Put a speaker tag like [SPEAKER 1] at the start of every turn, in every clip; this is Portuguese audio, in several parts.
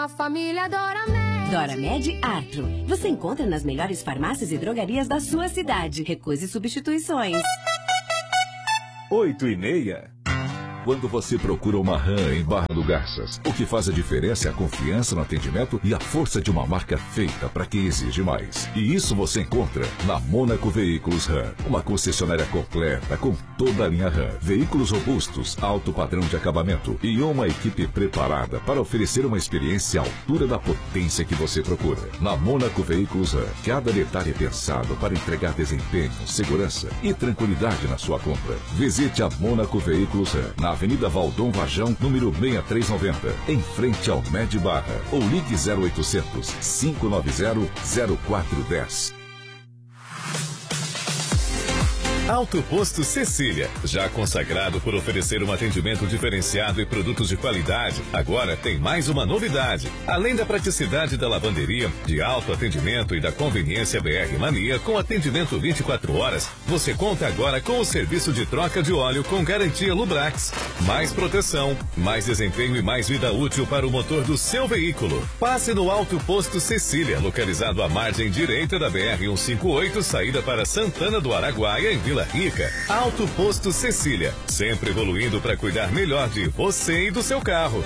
[SPEAKER 1] a família Doramed.
[SPEAKER 2] Doramed Artro. Você encontra nas melhores farmácias e drogarias da sua cidade. Recusa substituições.
[SPEAKER 3] 8h30. Quando você procura uma RAM em Barra do Garças, o que faz a diferença é a confiança no atendimento e a força de uma marca feita para quem exige mais. E isso você encontra na Mônaco Veículos RAM, uma concessionária completa com toda a linha RAM, veículos robustos, alto padrão de acabamento e uma equipe preparada para oferecer uma experiência à altura da potência que você procura. Na Mônaco Veículos RAM, cada detalhe é pensado para entregar desempenho, segurança e tranquilidade na sua compra. Visite a Mônaco Veículos RAM, na Avenida Valdom Vajão, número 6390, em frente ao Med Barra, ou ligue 0800 590 0410.
[SPEAKER 4] Alto Posto Cecília, já consagrado por oferecer um atendimento diferenciado e produtos de qualidade, agora tem mais uma novidade. Além da praticidade da lavanderia, de alto atendimento e da conveniência BR Mania com atendimento 24 horas, você conta agora com o serviço de troca de óleo com garantia Lubrax. Mais proteção, mais desempenho e mais vida útil para o motor do seu veículo. Passe no Alto Posto Cecília, localizado à margem direita da BR 158, saída para Santana do Araguaia, em Vila Rica. Alto Posto Cecília, sempre evoluindo para cuidar melhor de você e do seu carro.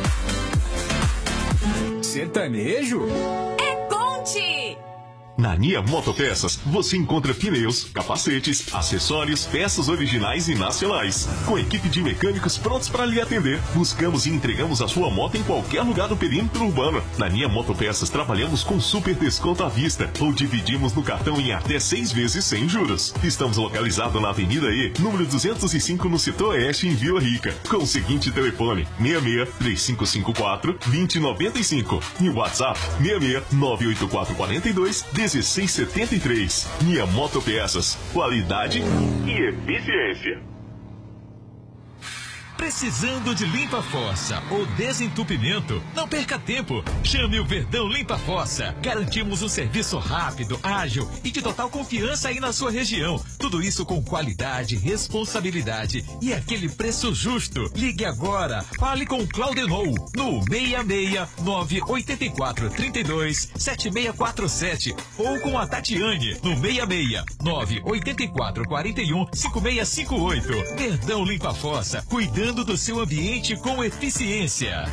[SPEAKER 5] Sertanejo?
[SPEAKER 6] É Conte!
[SPEAKER 7] Na Nia Motopeças, você encontra pneus, capacetes, acessórios, peças originais e nacionais. Com equipe de mecânicos prontos para lhe atender, buscamos e entregamos a sua moto em qualquer lugar do perímetro urbano. Na Nia Motopeças, trabalhamos com super desconto à vista ou dividimos no cartão em até 6 vezes sem juros. Estamos localizados na Avenida E, número 205, no setor oeste, em Vila Rica, com o seguinte telefone: 66 3554 2095 e o WhatsApp 66 98442 1673. Nia Motopeças, qualidade e eficiência.
[SPEAKER 8] Precisando de limpa-fossa ou desentupimento? Não perca tempo. Chame o Verdão Limpa-Fossa. Garantimos um serviço rápido, ágil e de total confiança aí na sua região. Tudo isso com qualidade, responsabilidade e aquele preço justo. Ligue agora. Fale com o Claudenou no 66 984 32 7647 ou com a Tatiane no 66 984 41 5658. Verdão Limpa-Fossa, cuidando do seu ambiente com eficiência.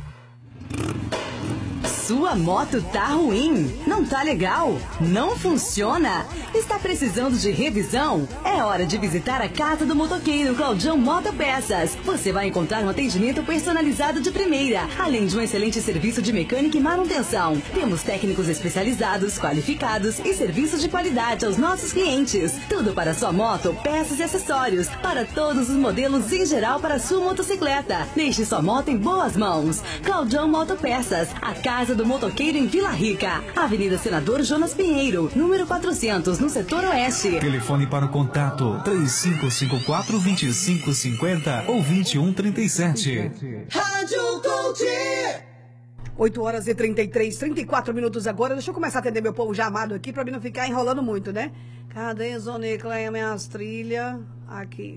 [SPEAKER 2] Sua moto tá ruim? Não tá legal? Não funciona? Está precisando de revisão? É hora de visitar a Casa do Motoqueiro Claudião Motopeças. Você vai encontrar um atendimento personalizado de primeira, além de um excelente serviço de mecânica e manutenção. Temos técnicos especializados, qualificados e serviços de qualidade aos nossos clientes. Tudo para sua moto, peças e acessórios, para todos os modelos em geral para sua motocicleta. Deixe sua moto em boas mãos. Claudião Motopeças, a Casa do Motoqueiro em Vila Rica, Avenida Senador Jonas Pinheiro, número 400, no setor oeste.
[SPEAKER 5] Telefone para o contato 3554-2550 ou 2137.
[SPEAKER 9] Rádio Conte! 8h33, agora. Deixa eu começar a atender meu povo já amado aqui, pra mim não ficar enrolando muito, né? Cadê, Zonicleia, minhas trilhas? Aqui.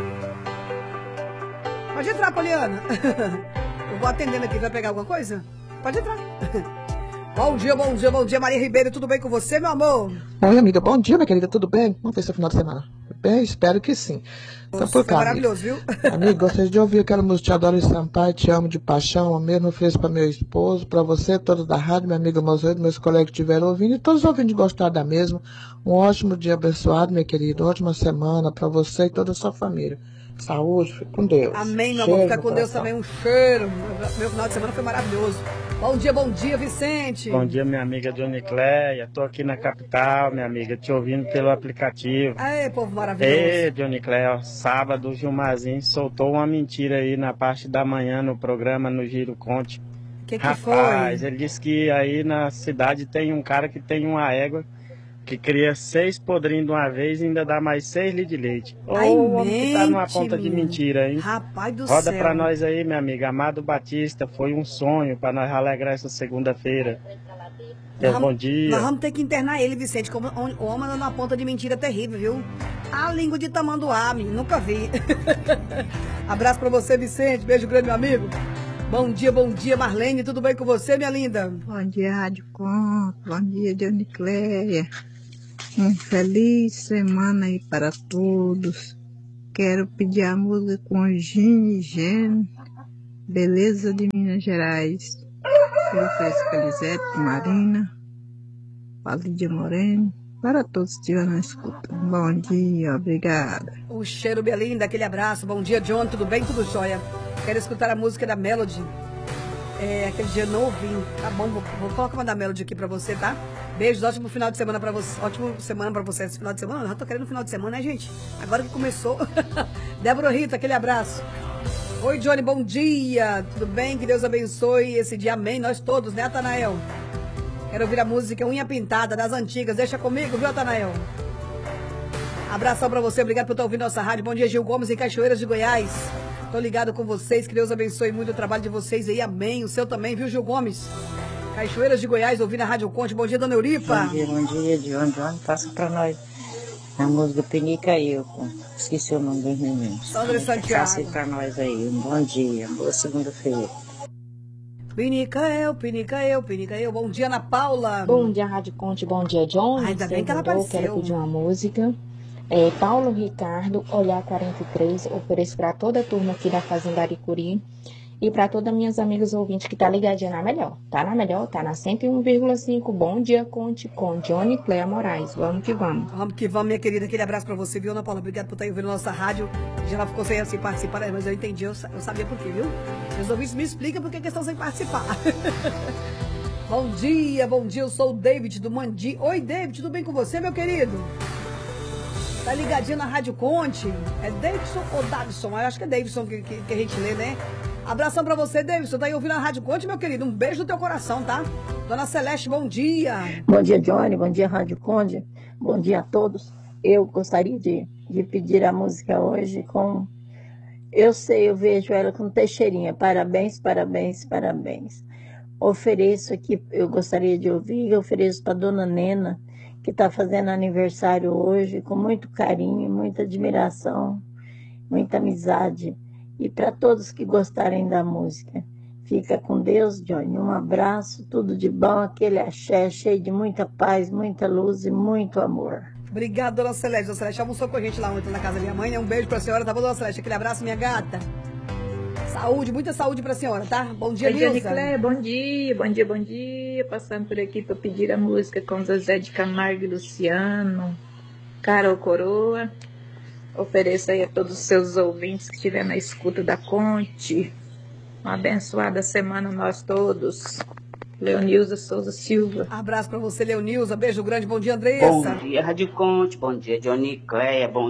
[SPEAKER 9] Pode entrar, Poliana. Eu vou atendendo aqui, vai pegar alguma coisa? Pode entrar. Bom dia, Maria Ribeiro, tudo bem com você, meu amor?
[SPEAKER 10] Oi, amiga, bom dia, minha querida, tudo bem? Como foi seu final de semana? Bem, espero que sim.
[SPEAKER 9] Nossa, foi maravilhoso, viu?
[SPEAKER 10] Amigo, gostaria de ouvir aquela música Te Adoro e Sampaio, Te Amo de Paixão, o mesmo fez para meu esposo, para você, todos da rádio, minha amiga Mozeiro, meus colegas que estiveram ouvindo, e todos os ouvintes gostaram da mesma. Um ótimo dia abençoado, minha querida, ótima semana para você e toda a sua família. Saúde, fique com Deus.
[SPEAKER 9] Amém, meu amor, fica com Deus também, um cheiro. Meu final de semana foi maravilhoso. Bom dia, Vicente.
[SPEAKER 11] Bom dia, minha amiga Dionicleia. Tô aqui na capital, minha amiga, te ouvindo pelo aplicativo.
[SPEAKER 9] Aê, povo maravilhoso.
[SPEAKER 11] Ei, Dionicleia, sábado o Gilmarzinho soltou uma mentira aí na parte da manhã no programa no Giro Conte.
[SPEAKER 9] Que
[SPEAKER 11] Rapaz,
[SPEAKER 9] foi?
[SPEAKER 11] ele disse que aí na cidade tem um cara que tem uma égua que cria 6 podrinhos de uma vez e ainda dá mais 6 litros de leite. Ô, homem que tá numa ponta de mentira, hein?
[SPEAKER 9] Rapaz do céu.
[SPEAKER 11] Roda pra nós aí, minha amiga. Amado Batista, foi um sonho pra nós alegrar essa segunda-feira. Bom dia.
[SPEAKER 9] Nós vamos ter que internar ele, Vicente, como o homem anda numa ponta de mentira terrível, viu? A língua de tamanduá, nunca vi. Abraço pra você, Vicente. Beijo grande, meu amigo. Bom dia, Marlene, tudo bem com você, minha linda?
[SPEAKER 12] Bom dia, Rádio Conto, bom dia, Johnny Cléia. Uma feliz semana aí para todos. Quero pedir a música com Gine e Gene, Beleza de Minas Gerais. Eu peço para Elisete, Marina, para Lídia Moreno, para todos que estiverem na escuta. Bom dia, obrigada.
[SPEAKER 9] O cheiro, minha linda, aquele abraço. Bom dia, John, tudo bem? Tudo jóia? Quero escutar a música da Melody. Aquele dia eu não ouvi. Tá bom, vou colocar uma da Melody aqui pra você, tá? Beijos, ótimo final de semana pra você. Ótimo semana pra você esse final de semana. Eu já tô querendo final de semana, né, gente? Agora que começou. Débora Rita, aquele abraço. Oi, Johnny, bom dia. Tudo bem? Que Deus abençoe esse dia. Amém. Nós todos, né, Atanael? Quero ouvir a música Unha Pintada, das antigas. Deixa comigo, viu, Atanael? Abração pra você. Obrigado por estar ouvindo nossa rádio. Bom dia, Gil Gomes, em Cachoeiras de Goiás. Tô ligado com vocês. Que Deus abençoe muito o trabalho de vocês aí. Amém. O seu também, viu, Gil Gomes? Cachoeiras de Goiás, ouvindo a Rádio Conte. Bom dia, dona Euripa.
[SPEAKER 13] Bom dia, John. Passa pra nós a música Pinica e eu. Esqueci o nome dos meninos.
[SPEAKER 9] Sandra Santiago.
[SPEAKER 13] Passa aí pra nós aí. Um bom dia, boa segunda-feira.
[SPEAKER 9] Pinica eu. Bom dia, Ana Paula.
[SPEAKER 14] Bom dia, Rádio Conte. Bom dia, John.
[SPEAKER 9] Ainda bem que ela apareceu.
[SPEAKER 14] Quero pedir uma música. Paulo Ricardo, Olhar 43. Ofereço para toda a turma aqui da Fazenda Aricuri. E para todas as minhas amigas ouvintes que tá ligadinha na melhor. Tá na melhor, tá na 101,5. Bom dia, Conte, com Johnny Cléia Moraes. Vamos que vamos.
[SPEAKER 9] Vamos que vamos, minha querida. Aquele abraço pra você, viu, Ana Paula? Obrigado por estar ouvindo nossa rádio. Já ela ficou sem assim participar, mas eu entendi, eu sabia por quê, viu? Meus ouvintes me explicam por que estão sem participar. Bom dia, eu sou o David do Mandi. Oi, David, tudo bem com você, meu querido? Tá ligadinho na Rádio Conte? É Davidson ou Davison? Eu acho que é Davidson que a gente lê, né? Abração pra você, Davidson. Tá aí ouvindo a Rádio Conte, meu querido? Um beijo no teu coração, tá? Dona Celeste, bom dia.
[SPEAKER 15] Bom dia, Johnny. Bom dia, Rádio Conte. Bom dia a todos. Eu gostaria de pedir a música hoje com... Eu vejo ela com Teixeirinha. Parabéns, parabéns, parabéns. Ofereço aqui, eu gostaria de ouvir, eu ofereço pra Dona Nena, que está fazendo aniversário hoje, com muito carinho, muita admiração, muita amizade. E para todos que gostarem da música, fica com Deus, Johnny. Um abraço, tudo de bom, aquele axé cheio de muita paz, muita luz e muito amor.
[SPEAKER 9] Obrigada, Dona Celeste. Dona Celeste almoçou com a gente lá ontem na casa da minha mãe, né? Um beijo pra senhora, tá bom, Dona Celeste? Aquele abraço, minha gata. Saúde, muita saúde pra senhora, tá? Bom dia, Nilza.
[SPEAKER 12] Cléia, bom dia. Passando por aqui para pedir a música com Zezé de Camargo e Luciano, Carol Coroa. Ofereço aí a todos os seus ouvintes que estiverem na escuta da Conte. Uma abençoada semana a nós todos. Leonilza Souza Silva.
[SPEAKER 9] Abraço pra você, Leonilza. Beijo grande. Bom dia, Andressa.
[SPEAKER 16] Bom dia, Rádio Conte. Bom dia, Johnny Cléia. Bom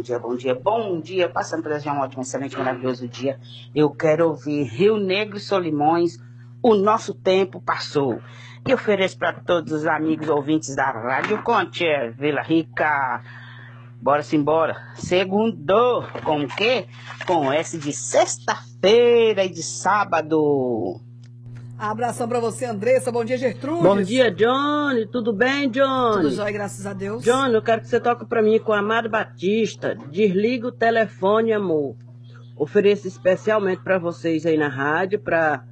[SPEAKER 16] dia. Passando por desejar um ótimo, excelente, maravilhoso dia. Eu quero ouvir Rio Negro e Solimões. O nosso tempo passou. E ofereço para todos os amigos ouvintes da Rádio Conte, Vila Rica. Bora simbora. Segundou. Com o quê? Com S de sexta-feira e de sábado.
[SPEAKER 9] Abração pra você, Andressa. Bom dia, Gertrude.
[SPEAKER 17] Bom dia, Johnny. Tudo bem, Johnny?
[SPEAKER 9] Tudo jóia, graças a Deus.
[SPEAKER 17] Johnny, eu quero que você toque pra mim com Amado Batista. Desliga o telefone, amor. Ofereço especialmente pra vocês aí na rádio, pra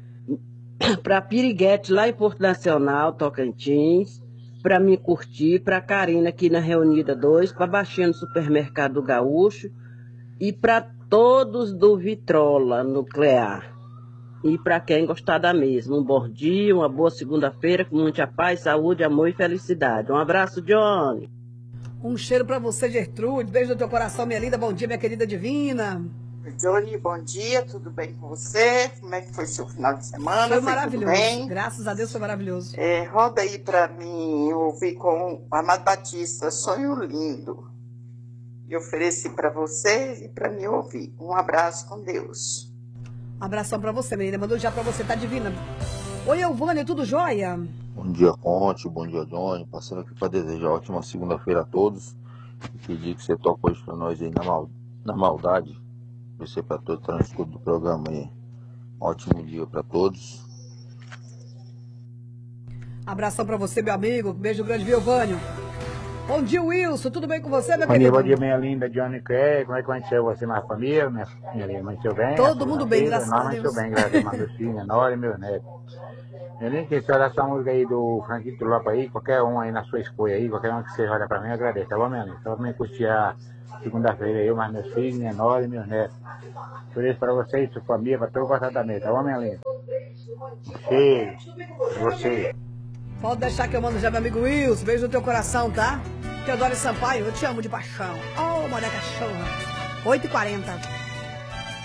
[SPEAKER 17] Piriguete, lá em Porto Nacional, Tocantins. Pra mim curtir, pra Karina aqui na Reunida 2, pra Baixinha no Supermercado do Gaúcho. E pra todos do Vitrola Nuclear. E para quem gostar da mesma, um bom dia, uma boa segunda-feira, com muita paz, saúde, amor e felicidade. Um abraço, Johnny.
[SPEAKER 9] Um cheiro para você, Gertrude. Beijo no teu coração, minha linda. Bom dia, minha querida divina.
[SPEAKER 18] Johnny, bom dia, tudo bem com você? Como é que foi seu final de semana?
[SPEAKER 9] Foi maravilhoso. Graças a Deus foi maravilhoso.
[SPEAKER 18] Roda aí para mim, eu ouvi com o Amado Batista, Sonho Lindo. E ofereci para você e para mim ouvir. Um abraço com Deus.
[SPEAKER 9] Abração pra você, menina. Mandou já pra você, tá divina. Oi, Elvânia, tudo jóia?
[SPEAKER 19] Bom dia, Conte. Bom dia, Johnny. Passando aqui pra desejar ótima segunda-feira a todos. E pedir que você toque hoje pra nós aí na maldade. Você pra todos que estão no escudo do programa aí. Ótimo dia pra todos.
[SPEAKER 9] Abração pra você, meu amigo. Beijo grande, viu, Elvânio? Bom dia, Wilson. Tudo bem com você, meu
[SPEAKER 20] Bom
[SPEAKER 9] querido?
[SPEAKER 20] dia, minha linda Johnny Clay. Como é que amanheceu você na família? Minha linda, amanheceu bem?
[SPEAKER 9] Todo mundo bem, graças a Deus.
[SPEAKER 20] Amanheceu bem, graças a Deus. Meus filhos, Nora e meus netos. Minha linda, quem sabe essa música aí do Franquito Lopes aí, qualquer um aí na sua escolha aí, qualquer um que você olha pra mim, eu agradeço. Tá bom, minha linda? Só pra mim curtir a segunda-feira aí, mas meus filhos, minha Nora e meus netos. Por isso pra vocês, sua família, pra todo o tratamento. Tá bom, minha linda? Cheio. Você.
[SPEAKER 9] Pode deixar que eu mando já, meu amigo Wilson. Beijo no teu coração, tá? Teodoro Sampaio, eu te amo de paixão. Oh, mulher cachorra. 8h40.